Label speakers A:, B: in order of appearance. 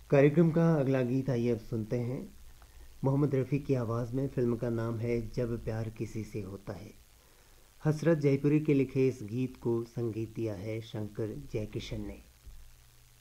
A: कार्यक्रम का अगला गीत आइए अब सुनते हैं। मोहम्मद रफ़ी की आवाज़ में। फिल्म का नाम है जब प्यार किसी से होता है। हसरत जयपुरी के लिखे इस गीत को संगीत दिया है शंकर जयकिशन ने।